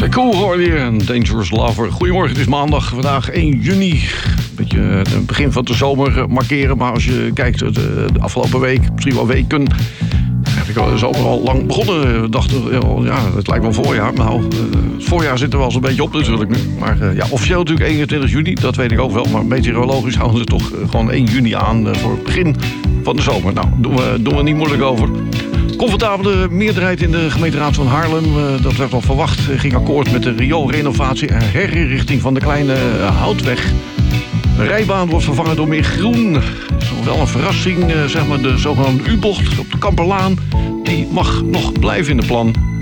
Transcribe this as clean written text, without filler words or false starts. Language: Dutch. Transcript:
Cool hoor je, een Dangerous Lover. Goedemorgen, het is maandag, vandaag 1 juni. Beetje het begin van de zomer markeren. Maar als je kijkt de afgelopen week, misschien wel weken... eigenlijk de zomer al lang begonnen. We dachten, ja, het lijkt wel voorjaar. Nou, het voorjaar zit er wel eens een beetje op natuurlijk nu. Maar ja, officieel natuurlijk 21 juni, dat weet ik ook wel. Maar meteorologisch houden ze toch gewoon 1 juni aan voor het begin van de zomer. Nou, doen we niet moeilijk over. Comfortabele meerderheid in de gemeenteraad van Haarlem. Dat werd al verwacht. Ging akkoord met de rioolrenovatie en herinrichting van de kleine Houtweg. De rijbaan wordt vervangen door meer groen. Dat is nog wel een verrassing. Zeg maar de zogenaamde U-bocht op de Kamperlaan. Die mag nog blijven in de plan.